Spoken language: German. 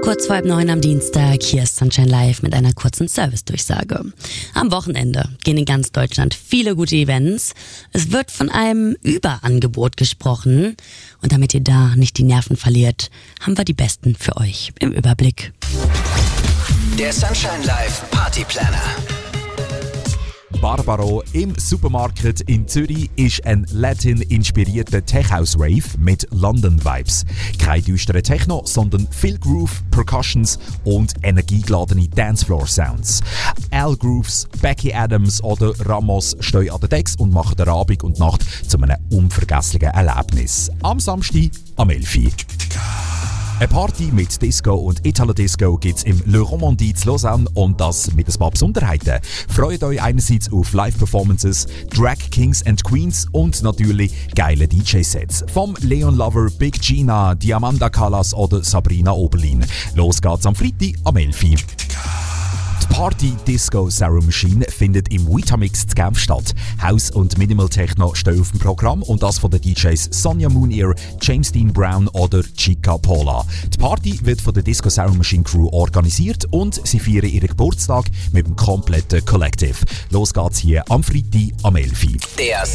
Kurz vor 8:30 am Dienstag, hier ist Sunshine Live mit einer kurzen Service-Durchsage. Am Wochenende gehen in ganz Deutschland viele gute Events. Es wird von einem Überangebot gesprochen. Und damit ihr da nicht die Nerven verliert, haben wir die besten für euch im Überblick. Der Sunshine Live Party Planner. Barbaro im Supermarkt in Zürich ist ein Latin-inspirierter Tech-House-Rave mit London-Vibes. Kein düsterer Techno, sondern viel Groove, Percussions und energiegeladene Dancefloor-Sounds. Al Grooves, Becky Adams oder Ramos stehen an den Decks und machen den Abend und Nacht zu einem unvergesslichen Erlebnis. Am Samstag am 11 Uhr. Eine Party mit Disco und Italo-Disco gibt's im Le Romandie zu Lausanne und das mit ein paar Besonderheiten. Freut euch einerseits auf Live-Performances, Drag Kings and Queens und natürlich geile DJ-Sets. Vom Leon Lover, Big Gina, Diamanda Callas oder Sabrina Oberlin. Los geht's am Freitag am 11 Uhr. Die Party Disco Serum Machine findet im Vitamix zu Genf statt. House und Minimal Techno stehen auf dem Programm und das von den DJs Sonja Moonier, James Dean Brown oder Chica Paula. Die Party wird von der Disco Serum Machine Crew organisiert und sie feiern ihren Geburtstag mit dem kompletten Collective. Los geht's hier am Freitag am 11 Uhr.